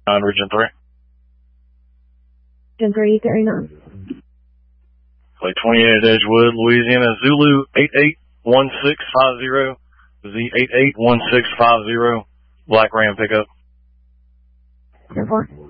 Region 3. Region 3, carrying on. Play 28 at Edgewood, Louisiana, Zulu 881650, Z881650, Black Ram pickup. 10-4.